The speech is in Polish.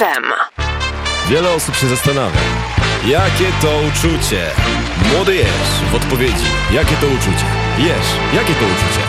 FM. Wiele osób się zastanawia, jakie to uczucie? Młody Jerz w odpowiedzi, jakie to uczucie? Jerz, jakie to uczucie?